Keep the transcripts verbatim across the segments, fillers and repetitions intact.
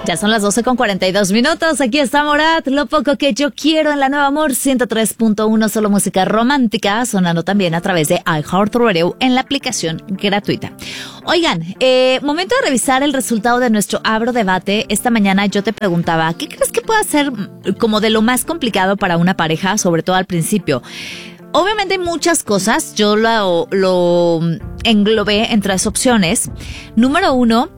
Ya son las doce con cuarenta y dos minutos. Aquí está Morat, Lo Poco Que Yo Quiero en la Nueva Amor ciento tres punto uno, solo música romántica, sonando también a través de iHeartRadio en la aplicación gratuita. Oigan, eh, momento de revisar el resultado de nuestro Abro Debate. Esta mañana yo te preguntaba, ¿qué crees que pueda ser como de lo más complicado para una pareja, sobre todo al principio? Obviamente hay muchas cosas, yo lo, lo englobé en tres opciones. Número uno,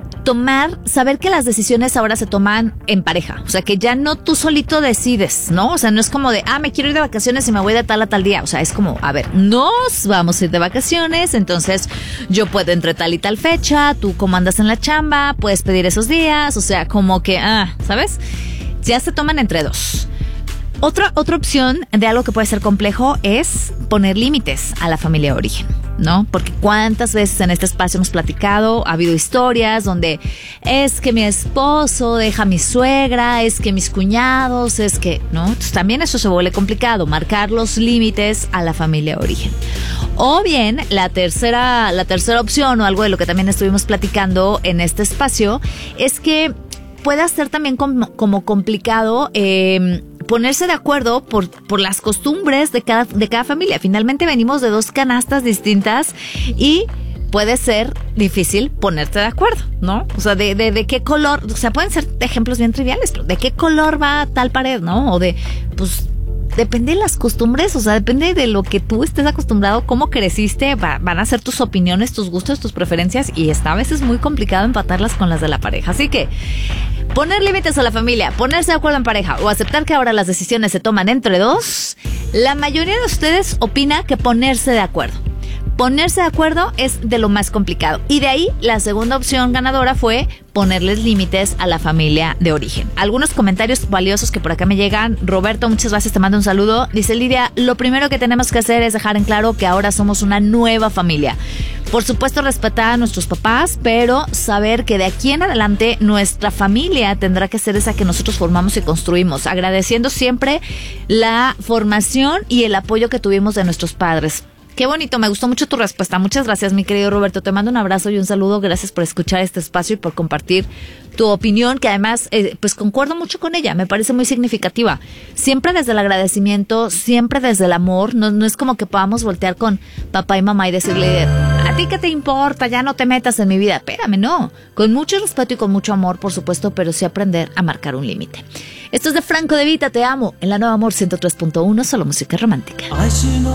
tomar, saber que las decisiones ahora se toman en pareja. O sea, que ya no tú solito decides, ¿no? O sea, no es como de, ah, me quiero ir de vacaciones y me voy de tal a tal día. O sea, es como, a ver, nos vamos a ir de vacaciones, entonces yo puedo entre tal y tal fecha, tú como andas en la chamba, puedes pedir esos días. O sea, como que, ah, ¿sabes? Ya se toman entre dos. Otra, otra opción de algo que puede ser complejo es poner límites a la familia de origen, ¿no? Porque cuántas veces en este espacio hemos platicado, ha habido historias donde es que mi esposo deja a mi suegra, es que mis cuñados, es que, ¿no? Entonces también eso se vuelve complicado, marcar los límites a la familia de origen. O bien, la tercera, la tercera opción o algo de lo que también estuvimos platicando en este espacio es que pueda ser también como, como complicado eh, ponerse de acuerdo por, por las costumbres de cada, de cada familia. Finalmente venimos de dos canastas distintas y puede ser difícil ponerte de acuerdo, ¿no? O sea, de, de, de qué color, o sea, pueden ser ejemplos bien triviales, pero de qué color va tal pared, ¿no? O de, pues, depende de las costumbres, o sea, depende de lo que tú estés acostumbrado, cómo creciste, va, van a ser tus opiniones, tus gustos, tus preferencias, y está a veces muy complicado empatarlas con las de la pareja. Así que poner límites a la familia, ponerse de acuerdo en pareja o aceptar que ahora las decisiones se toman entre dos, la mayoría de ustedes opina que ponerse de acuerdo. Ponerse de acuerdo es de lo más complicado. Y de ahí, la segunda opción ganadora fue ponerles límites a la familia de origen. Algunos comentarios valiosos que por acá me llegan. Roberto, muchas gracias, te mando un saludo. Dice Lidia, lo primero que tenemos que hacer es dejar en claro que ahora somos una nueva familia. Por supuesto, respetar a nuestros papás, pero saber que de aquí en adelante nuestra familia tendrá que ser esa que nosotros formamos y construimos, agradeciendo siempre la formación y el apoyo que tuvimos de nuestros padres. Qué bonito, me gustó mucho tu respuesta. Muchas gracias, mi querido Roberto. Te mando un abrazo y un saludo. Gracias por escuchar este espacio y por compartir tu opinión, que además, eh, pues concuerdo mucho con ella. Me parece muy significativa. Siempre desde el agradecimiento, siempre desde el amor. No, no es como que podamos voltear con papá y mamá y decirle, ¿a ti qué te importa? Ya no te metas en mi vida. Espérame, no. Con mucho respeto y con mucho amor, por supuesto, pero sí aprender a marcar un límite. Esto es de Franco De Vita, Te Amo, en la Nueva Amor ciento tres punto uno, solo música romántica.